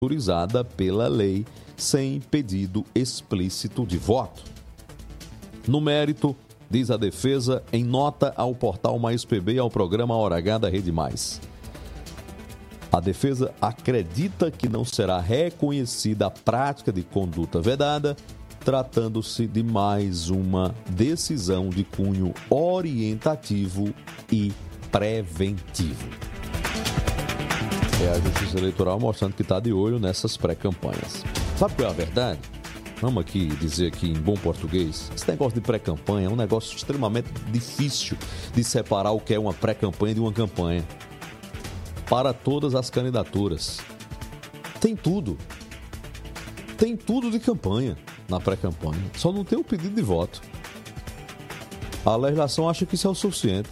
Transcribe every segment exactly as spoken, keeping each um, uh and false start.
autorizada pela lei sem pedido explícito de voto. No mérito, diz a defesa em nota ao portal Mais P B e ao programa Hora H da Rede Mais. A defesa acredita que não será reconhecida a prática de conduta vedada, tratando-se de mais uma decisão de cunho orientativo e preventivo. É a Justiça Eleitoral mostrando que está de olho nessas pré-campanhas. Sabe qual é a verdade? Vamos aqui dizer aqui em bom português, esse negócio de pré-campanha é um negócio extremamente difícil de separar o que é uma pré-campanha de uma campanha. Para todas as candidaturas. Tem tudo. Tem tudo de campanha na pré-campanha. Só não tem o pedido de voto. A legislação acha que isso é o suficiente.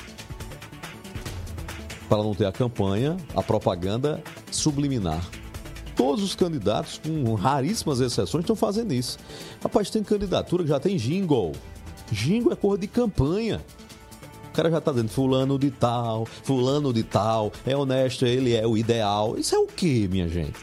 Para não ter a campanha, a propaganda subliminar. Todos os candidatos, com raríssimas exceções, estão fazendo isso. Rapaz, tem candidatura que já tem jingle. Jingle é cor de campanha. O cara já está dizendo fulano de tal, fulano de tal, é honesto, ele é o ideal. Isso é o quê, minha gente?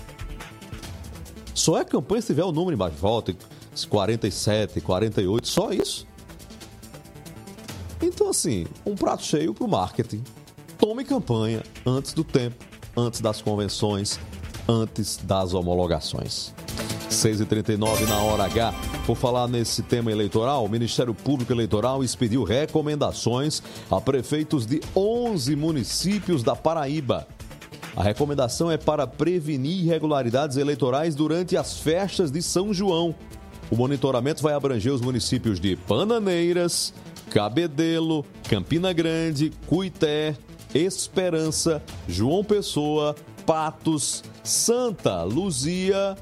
Só é campanha se tiver o número embaixo. Volta, quarenta e sete, quarenta e oito, só isso. Então, assim, um prato cheio para o marketing. Tome campanha antes do tempo, antes das convenções, antes das homologações. seis e trinta e nove na Hora H. Por falar nesse tema eleitoral, o Ministério Público Eleitoral expediu recomendações a prefeitos de onze municípios da Paraíba. A recomendação é para prevenir irregularidades eleitorais durante as festas de São João. O monitoramento vai abranger os municípios de Bananeiras, Cabedelo, Campina Grande, Cuité, Esperança, João Pessoa, Patos, Santa Luzia,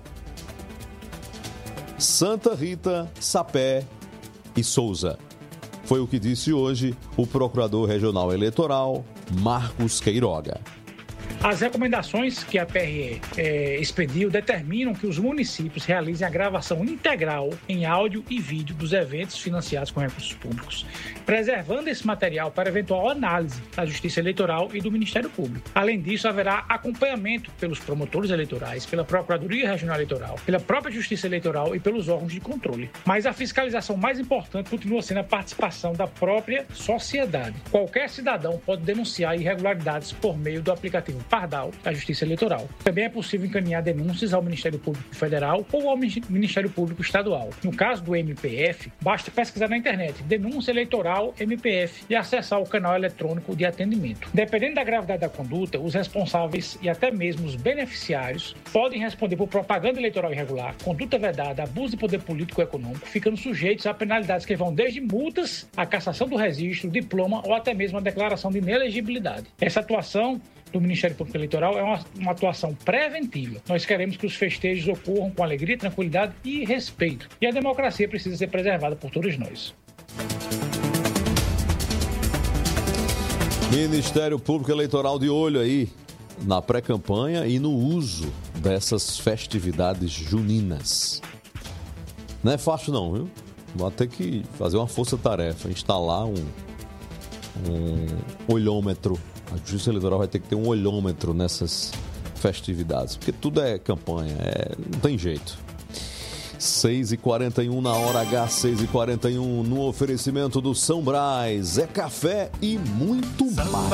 Santa Rita, Sapé e Souza. Foi o que disse hoje o Procurador Regional Eleitoral, Marcos Queiroga. As recomendações que a P R E é, expediu determinam que os municípios realizem a gravação integral em áudio e vídeo dos eventos financiados com recursos públicos, preservando esse material para eventual análise da Justiça Eleitoral e do Ministério Público. Além disso, haverá acompanhamento pelos promotores eleitorais, pela Procuradoria Regional Eleitoral, pela própria Justiça Eleitoral e pelos órgãos de controle. Mas a fiscalização mais importante continua sendo a participação da própria sociedade. Qualquer cidadão pode denunciar irregularidades por meio do aplicativo Pardal da Justiça Eleitoral. Também é possível encaminhar denúncias ao Ministério Público Federal ou ao Ministério Público Estadual. No caso do M P F, basta pesquisar na internet Denúncia Eleitoral M P F e acessar o canal eletrônico de atendimento. Dependendo da gravidade da conduta, os responsáveis e até mesmo os beneficiários podem responder por propaganda eleitoral irregular, conduta vedada, abuso de poder político ou econômico, ficando sujeitos a penalidades que vão desde multas, a cassação do registro, diploma ou até mesmo a declaração de inelegibilidade. Essa atuação do Ministério Público Eleitoral é uma, uma atuação preventiva. Nós queremos que os festejos ocorram com alegria, tranquilidade e respeito. E a democracia precisa ser preservada por todos nós. Ministério Público Eleitoral de olho aí na pré-campanha e no uso dessas festividades juninas. Não é fácil não, viu? Vou ter que fazer uma força-tarefa, instalar um, um olhômetro. A Justiça Eleitoral vai ter que ter um olhômetro nessas festividades, porque tudo é campanha, é, não tem jeito. seis e quarenta e um na Hora H, seis e quarenta e um no oferecimento do São Brás. É café e muito mais.